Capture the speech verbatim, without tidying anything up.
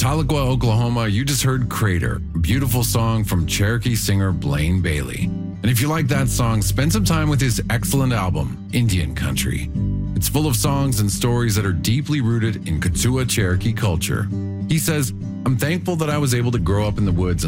Tahlequah, Oklahoma, you just heard Crater, a beautiful song from Cherokee singer Blaine Bailey. And if you like that song, spend some time with his excellent album, Indian Country. It's full of songs and stories that are deeply rooted in Kituwa Cherokee culture. He says, "I'm thankful that I was able to grow up in the woods and